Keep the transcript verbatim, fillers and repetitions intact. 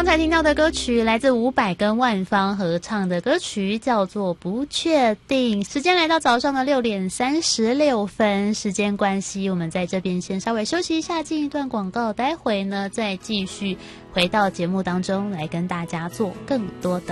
刚才听到的歌曲来自伍佰跟万芳合唱的歌曲叫做不确定。时间来到早上的六点三十六分，时间关系我们在这边先稍微休息一下，进一段广告，待会呢再继续回到节目当中来跟大家做更多的